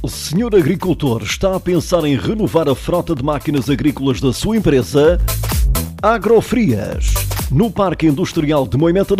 O senhor agricultor está a pensar em renovar a frota de máquinas agrícolas da sua empresa? Agrofrias, no Parque Industrial de Moimenta